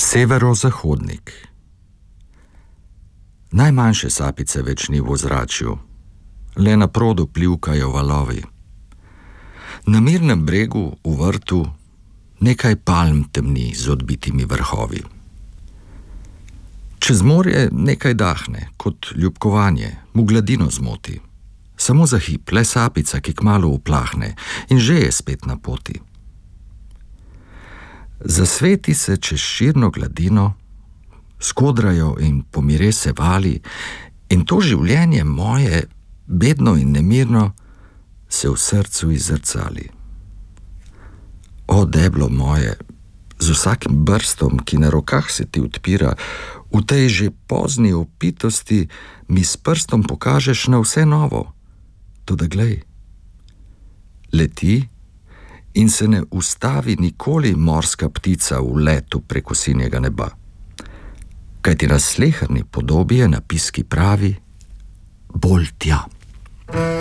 Severozahodnik. Najmanjše sapice več ni v ozračju, le na produ plivkajo valovi. Na mirnem bregu v vrtu nekaj palm temni z odbitimi vrhovi. Čez morje nekaj dahne, kot ljubkovanje, mu gladino zmoti. Samo za hip, le sapica, ki kmalu uplahne in že je spet na poti. Zasveti se čez širno gladino, skodrajo in pomire se vali, in to življenje moje, bedno in nemirno, se v srcu izzrcali. O, deblo moje, z vsakim brstom, ki na rokah se ti odpira, v tej že pozni opitosti mi s prstom pokažeš na vse novo. Toda glej, leti in se ne ustavi nikoli morska ptica v letu preko sinjega neba. Kajti na sleherni podobi je napis, ki pravi: bolj tja.